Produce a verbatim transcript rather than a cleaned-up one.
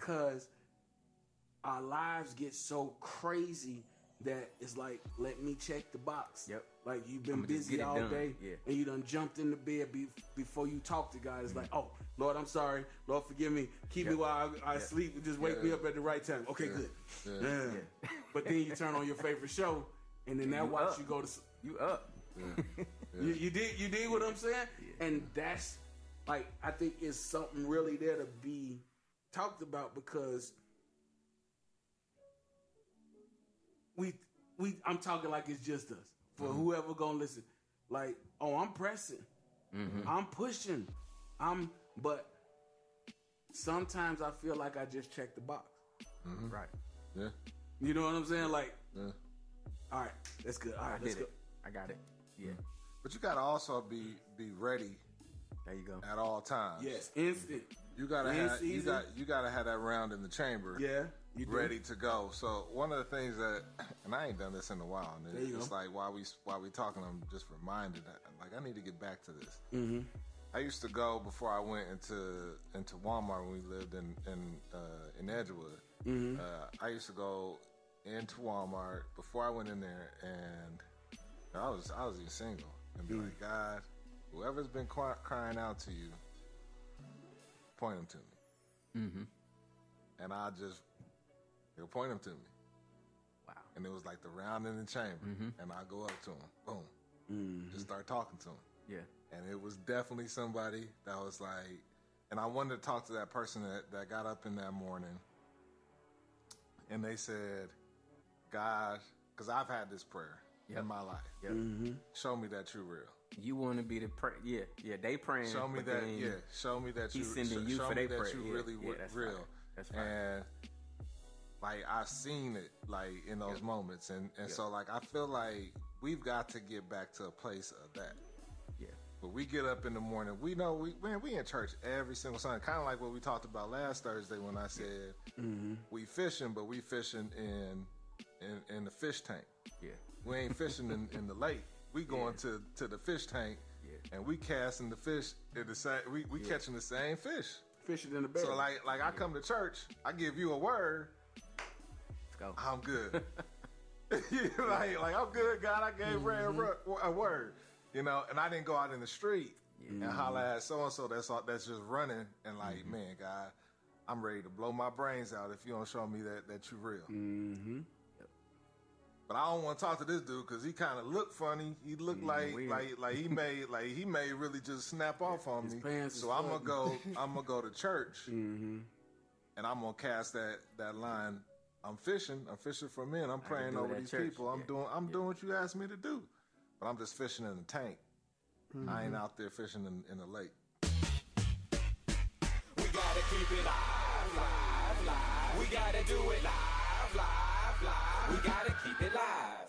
because our lives get so crazy that it's like, let me check the box. Yep. Like you've been busy all done. day, yeah. and you done jumped in the bed be, before you talk to God. It's mm-hmm. like, oh, Lord, I'm sorry. Lord, forgive me. Keep yep. me while I, I yep. sleep. Just wake yeah. me up at the right time. Okay, yeah. good. Yeah. Yeah. Yeah. But then you turn on your favorite show, and then and that watch up. you go to you up. Yeah. Yeah. you, you did you did what I'm saying, yeah. and that's like I think it's something really there to be talked about because we we I'm talking like it's just us for mm-hmm. whoever gonna listen. Like, oh, I'm pressing, mm-hmm. I'm pushing, I'm but sometimes I feel like I just checked the box. Mm-hmm. Right. Yeah. You know what I'm saying? Like, yeah. all right, that's good. All right, I let's did go. It. I got it. Yeah. But you gotta also be be ready. There you go. At all times. Yes, instant. You gotta In have season. you got you gotta have that round in the chamber. Yeah, you do. Ready to go. So one of the things that, and I ain't done this in a while, and it's, it's like while we while we talking, I'm just reminded that like I need to get back to this. Mm-hmm. I used to go before I went into into Walmart when we lived in in uh, in Edgewood. Mm-hmm. Uh, I used to go into Walmart before I went in there, and I was I was even single, and be mm-hmm. like, God, whoever's been cry- crying out to you, point them to me. Mm-hmm. And I just he'll point them to me. Wow. And it was like the round in the chamber, mm-hmm. and I go up to him, boom, mm-hmm. just start talking to him. Yeah. And it was definitely somebody that was like, and I wanted to talk to that person that, that got up in that morning, and they said, God, because I've had this prayer yep. in my life. Yep. Mm-hmm. Show me that you're real. You want to be the pray? Yeah, yeah. They praying. Show me that. Yeah. Show me that you. He's sending you show for me their that prayer. you yeah, really yeah, that's real. Fine. That's fine. And like I've seen it, like in those yep. moments, and and yep. so like I feel like we've got to get back to a place of that. Yeah. But we get up in the morning. We know we man we in church every single Sunday. Kind of like what we talked about last Thursday when I said mm-hmm. we fishing, but we fishing in in in the fish tank. Yeah. We ain't fishing in, in the lake. We going yeah. to, to the fish tank, yeah. and we casting the fish in the same. We, we yeah. catching the same fish. Fishing in the bed. So like like I come to church, I give you a word. Let's go. I'm good. like like I'm good, God. I gave mm-hmm. Ray a, a word, you know, and I didn't go out in the street yeah. and holler at so and so that's all, that's just running and like, mm-hmm. man, God, I'm ready to blow my brains out if you don't show me that that you real. Mm-hmm. But I don't want to talk to this dude because he kind of looked funny. He looked mm, like weird. like like he may like he may really just snap off on His me. pants So I'm gonna go. I'm gonna go to church, mm-hmm. and I'm gonna cast that that line. I'm fishing. I'm fishing for men. I'm praying over these church. people. I'm yeah. doing. I'm yeah. doing what you asked me to do. But I'm just fishing in the tank. Mm-hmm. I ain't out there fishing in, in the lake. We gotta keep it live, live, live. We gotta do it live, live, live. We gotta keep it live.